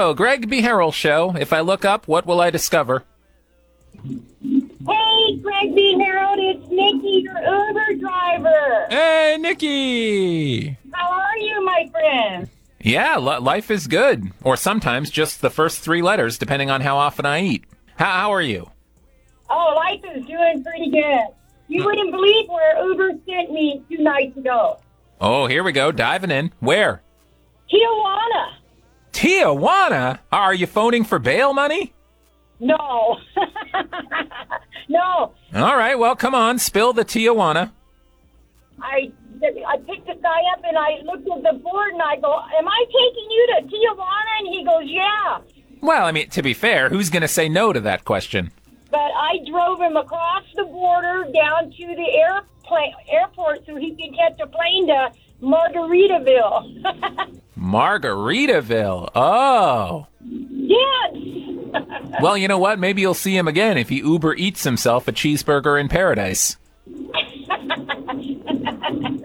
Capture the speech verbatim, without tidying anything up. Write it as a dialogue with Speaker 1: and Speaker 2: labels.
Speaker 1: So, Greg B. Harrell Show. If I look up, what will I discover?
Speaker 2: Hey, Greg B. Harold, it's Nikki, your Uber driver.
Speaker 1: Hey, Nikki!
Speaker 2: How are you, my friend?
Speaker 1: Yeah, li- life is good. Or sometimes just the first three letters, depending on how often I eat. How, how are you?
Speaker 2: Oh, life is doing pretty good. You wouldn't believe where Uber sent me two nights ago.
Speaker 1: Oh, here we go, diving in. Where?
Speaker 2: Tijuana.
Speaker 1: Tijuana? Are you phoning for bail money?
Speaker 2: No. No.
Speaker 1: All right, well, come on, spill the Tijuana.
Speaker 2: I I picked the guy up and I looked at the board and I go, am I taking you to Tijuana? And he goes, yeah.
Speaker 1: Well, I mean, to be fair, who's going to say no to that question?
Speaker 2: But I drove him across the border down to the airplane airport so he could catch a plane to Margaritaville.
Speaker 1: Margaritaville. Oh.
Speaker 2: Yes.
Speaker 1: Well, you know what? Maybe you'll see him again if he Uber eats himself a cheeseburger in paradise.